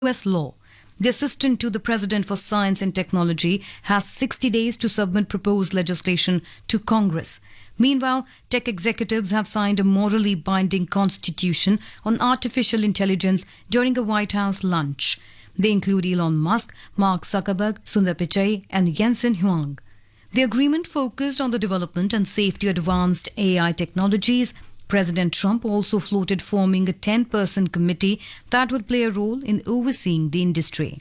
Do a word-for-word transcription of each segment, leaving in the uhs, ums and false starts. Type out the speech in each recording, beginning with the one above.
U S law. The Assistant to the President for Science and Technology has sixty days to submit proposed legislation to Congress. Meanwhile, tech executives have signed a morally binding constitution on artificial intelligence during a White House lunch. They include Elon Musk, Mark Zuckerberg, Sundar Pichai, and Jensen Huang. The agreement focused on the development and safety of advanced A I technologies. President Trump also floated forming a ten-person committee that would play a role in overseeing the industry.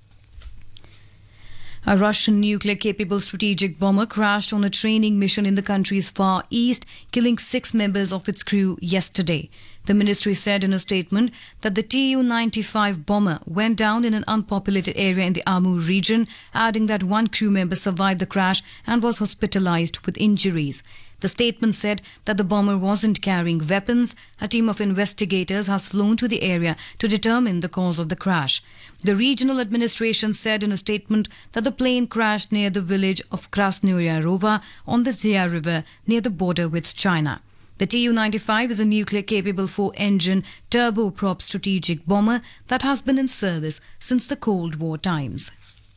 A Russian nuclear-capable strategic bomber crashed on a training mission in the country's far east, killing six members of its crew yesterday. The ministry said in a statement that the T U ninety-five bomber went down in an unpopulated area in the Amur region, adding that one crew member survived the crash and was hospitalized with injuries. The statement said that the bomber wasn't carrying weapons. A team of investigators has flown to the area to determine the cause of the crash. The regional administration said in a statement that the plane crashed near the village of Krasnoya Rova on the Zia River near the border with China. The T U ninety-five is a nuclear-capable four-engine turboprop strategic bomber that has been in service since the Cold War times.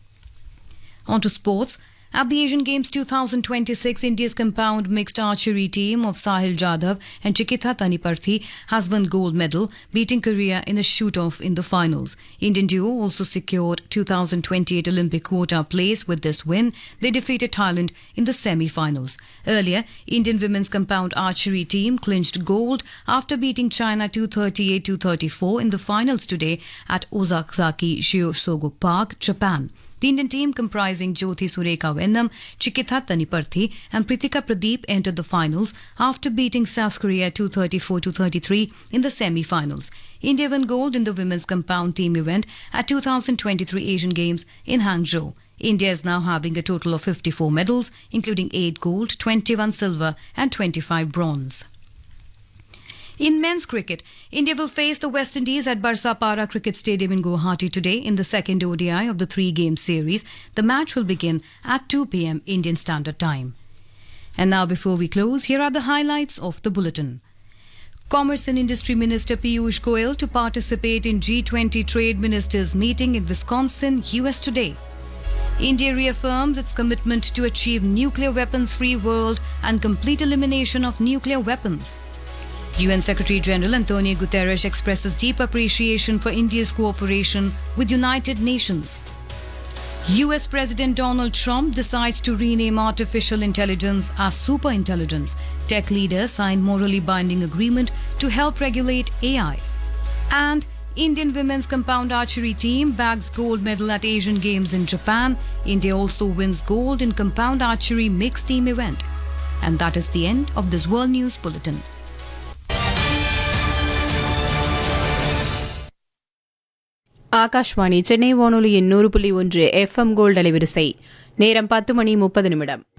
On to sports. At the Asian Games twenty twenty-six, India's compound mixed archery team of Sahil Jadhav and Chikitha Taniparthi has won gold medal, beating Korea in a shoot-off in the finals. Indian duo also secured two thousand twenty-eight Olympic quota place with this win. They defeated Thailand in the semi-finals. Earlier, Indian women's compound archery team clinched gold after beating China two thirty-eight to thirty-four in the finals today at Ozaki Shiosogo Park, Japan. The Indian team comprising Jyothi Sureka Vennam, Chikitha Taniparthi and Pritika Pradeep entered the finals after beating South Korea two thirty-four to thirty-three in the semi-finals. India won gold in the women's compound team event at two thousand twenty-three Asian Games in Hangzhou. India is now having a total of fifty-four medals, including eight gold, twenty-one silver and twenty-five bronze. In men's cricket, India will face the West Indies at Barsapara Cricket Stadium in Guwahati today in the second O D I of the three-game series. The match will begin at two p.m. Indian Standard Time. And now, before we close, here are the highlights of the bulletin. Commerce and Industry Minister Piyush Goyal to participate in G twenty Trade Ministers meeting in Wisconsin, U S today. India reaffirms its commitment to achieve nuclear weapons-free world and complete elimination of nuclear weapons. U N Secretary-General Antonio Guterres expresses deep appreciation for India's cooperation with United Nations. U S President Donald Trump decides to rename artificial intelligence as superintelligence. Tech leaders sign morally binding agreement to help regulate A I. And Indian women's compound archery team bags gold medal at Asian Games in Japan. India also wins gold in compound archery mixed team event. And that is the end of this World News Bulletin. Akashvani Chennai வானொலியின் நூறு புள்ளி ஒன்று FM gold அலைவரிசை நேரம் பத்து மணி முப்பது நிமிடம்.